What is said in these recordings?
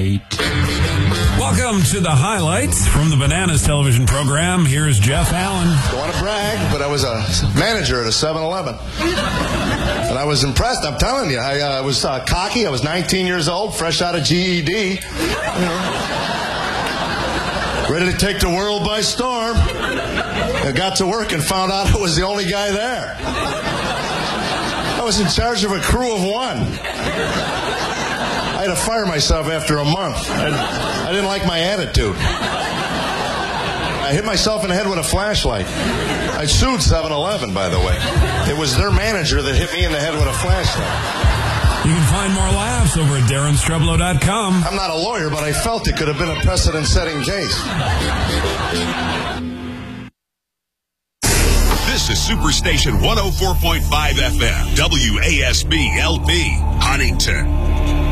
right. Welcome to the highlights from the Bananas television program. Here's Jeff Allen. Don't want to brag, but I was a manager at a 7-Eleven. And I was impressed, I'm telling you. I was cocky. I was 19 years old, fresh out of GED. Ready to take the world by storm. I got to work and found out I was the only guy there. I was in charge of a crew of one. I had to fire myself after a month. I didn't like my attitude. I hit myself in the head with a flashlight. I sued 7-Eleven, by the way. It was their manager that hit me in the head with a flashlight. You can find more laughs over at DarrenStrublow.com. I'm not a lawyer, but I felt it could have been a precedent-setting case. This is Superstation 104.5 FM, WASB LP, Huntington.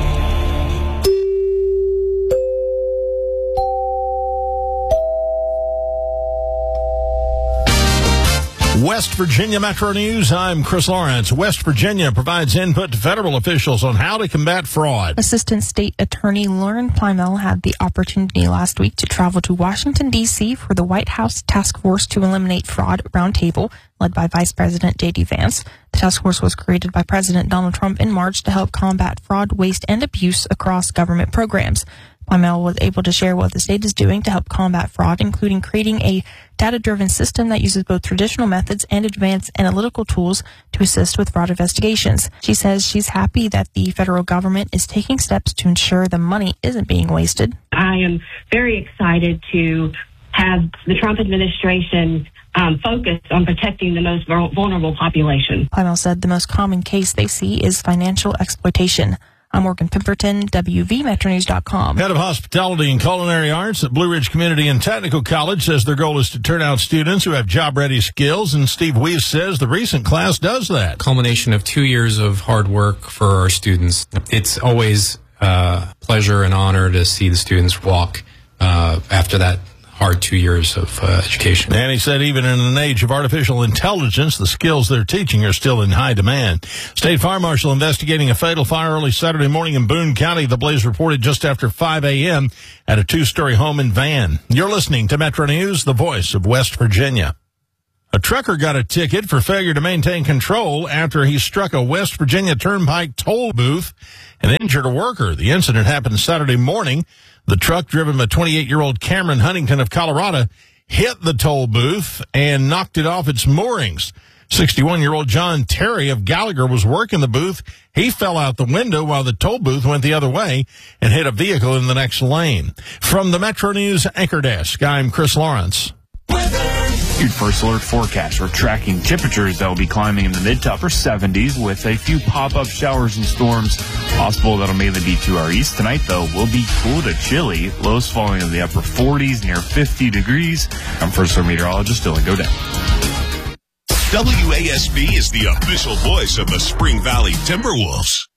West Virginia Metro News, I'm Chris Lawrence. West Virginia provides input to federal officials on how to combat fraud. Assistant State Attorney Lauren Plymell had the opportunity last week to travel to Washington, D.C. for the White House Task Force to Eliminate Fraud Roundtable, led by Vice President J.D. Vance. The task force was created by President Donald Trump in March to help combat fraud, waste, and abuse across government programs. Plymell was able to share what the state is doing to help combat fraud, including creating a data-driven system that uses both traditional methods and advanced analytical tools to assist with fraud investigations. She says she's happy that the federal government is taking steps to ensure the money isn't being wasted. I am very excited to have the Trump administration focus on protecting the most vulnerable population. Plymell said the most common case they see is financial exploitation. I'm Morgan Pemberton, WVMetroNews.com. Head of Hospitality and Culinary Arts at Blue Ridge Community and Technical College says their goal is to turn out students who have job-ready skills, and Steve Weiss says the recent class does that. Culmination of 2 years of hard work for our students. It's always a pleasure and honor to see the students walk after that hard 2 years of education. And he said even in an age of artificial intelligence, the skills they're teaching are still in high demand. State Fire Marshal investigating a fatal fire early Saturday morning in Boone County. The blaze reported just after 5 a.m. at a two-story home in Van. You're listening to Metro News, the voice of West Virginia. A trucker got a ticket for failure to maintain control after he struck a West Virginia Turnpike toll booth and injured a worker. The incident happened Saturday morning. The truck, driven by 28-year-old Cameron Huntington of Colorado, hit the toll booth and knocked it off its moorings. 61-year-old John Terry of Gallagher was working the booth. He fell out the window while the toll booth went the other way and hit a vehicle in the next lane. From the Metro News Anchor Desk, I'm Chris Lawrence. Your first alert forecast. We're tracking temperatures that will be climbing in the mid to upper 70s with a few pop-up showers and storms possible. That'll mainly be to our east. Tonight, though, will be cool to chilly. Lows falling in the upper 40s, near 50 degrees. I'm first alert meteorologist Dylan Godin. WASB is the official voice of the Spring Valley Timberwolves.